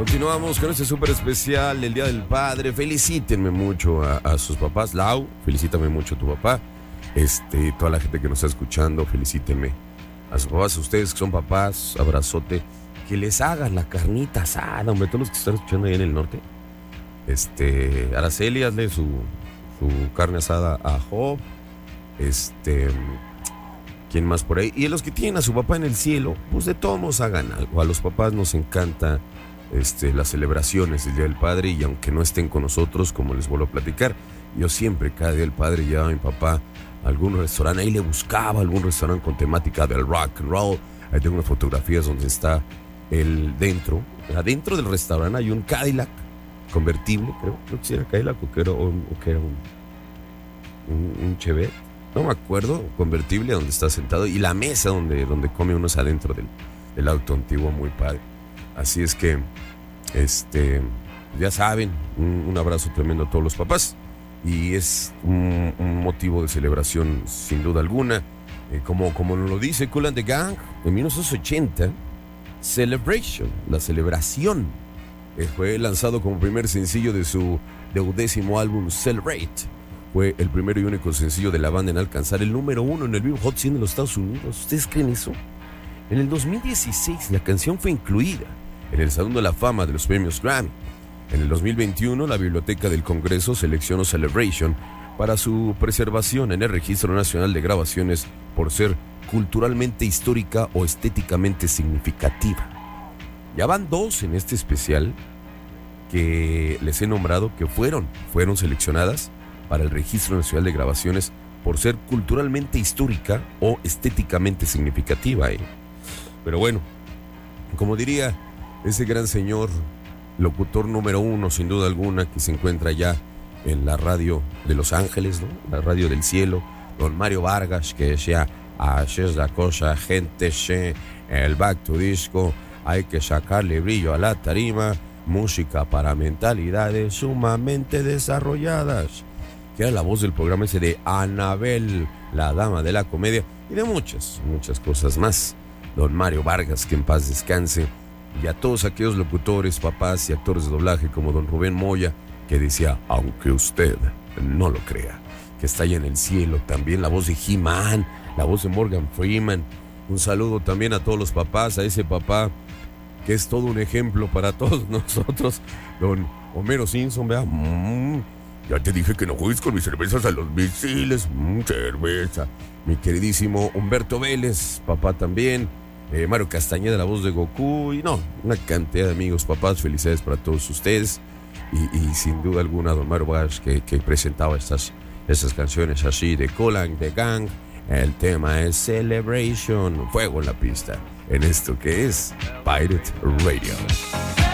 Continuamos con este súper especial, el Día del Padre. Felicítenme mucho a sus papás. Lau, felicítame mucho a tu papá. Toda la gente que nos está escuchando, felicítenme a sus papás, a ustedes que son papás, abrazote. Que les hagan la carnita asada, hombre, todos los que están escuchando ahí en el norte. Araceli, hazle su carne asada a Job. ¿Quién más por ahí? Y a los que tienen a su papá en el cielo, pues de todos modos hagan algo. A los papás nos encanta las celebraciones del Día del Padre, y aunque no estén con nosotros, como les vuelvo a platicar, yo siempre, cada Día del Padre, llevaba a mi papá a algún restaurante, ahí le buscaba algún restaurante con temática del rock and roll. Ahí tengo unas fotografías donde está adentro del restaurante hay un Cadillac convertible, creo que sí era Cadillac o que era un Chevette, no me acuerdo, convertible donde está sentado, y la mesa donde come uno es adentro del auto antiguo, muy padre. Así es que, ya saben, un abrazo tremendo a todos los papás, y es un motivo de celebración sin duda alguna, como lo dice Kool and the Gang en 1980, Celebration, la celebración, fue lanzado como primer sencillo de su 10º álbum Celebrate. Fue el primero y único sencillo de la banda en alcanzar el número 1 en el Billboard Hot 100 de los Estados Unidos. ¿Ustedes creen eso? En el 2016 la canción fue incluida en el Salón de la Fama de los premios Grammy. En el 2021 la Biblioteca del Congreso seleccionó Celebration para su preservación en el Registro Nacional de Grabaciones por ser culturalmente histórica o estéticamente significativa. Ya van 2 en este especial que les he nombrado que fueron seleccionadas para el Registro Nacional de Grabaciones por ser culturalmente histórica o estéticamente significativa. Pero bueno, como diría ese gran señor, locutor número 1 sin duda alguna, que se encuentra ya en la radio de Los Ángeles, ¿no? La radio del cielo, don Mario Vargas, que decía: así es la cosa, gente, el back to disco, hay que sacarle brillo a la tarima, música para mentalidades sumamente desarrolladas. Que era la voz del programa ese de Anabel, la dama de la comedia, y de muchas cosas más. Don Mario Vargas, que en paz descanse, y a todos aquellos locutores, papás y actores de doblaje como don Rubén Moya, que decía: aunque usted no lo crea, que está allá en el cielo. También la voz de He-Man, la voz de Morgan Freeman. Un saludo también a todos los papás, a ese papá que es todo un ejemplo para todos nosotros, don Homero Simpson, vea. Ya te dije que no juegues con mis cervezas a los misiles. Cerveza. Mi queridísimo Humberto Vélez, papá también. Mario Castañeda, la voz de Goku. Y una cantidad de amigos, papás. Felicidades para todos ustedes. Y sin duda alguna, don Mario Vargas, que presentaba estas canciones así de Kool and the Gang. El tema es Celebration. Fuego en la pista. En esto que es Pirate Radio.